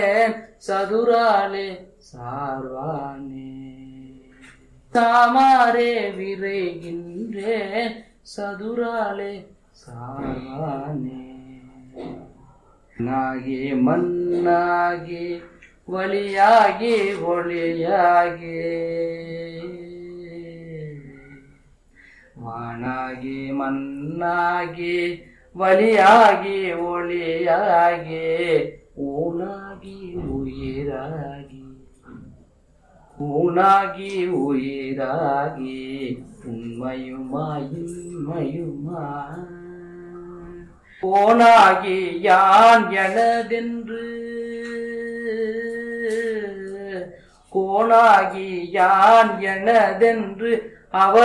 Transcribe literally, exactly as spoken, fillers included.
சதுராலே சார்வானே தாமாரே விரைகின்றேன் சதுராலே சார்வானே நாகி மண்ணாகி வழியாகி ஒளியாகி வானாகி மண்ணாகி வழியாகி ஒளியாகி ஊனாகி உயிராகி ஊனாகி உயிராகி உண்மையுமாயுமையுமா போனாகி யான் எனதென்று கோனாகி யான் எனதென்று அவர்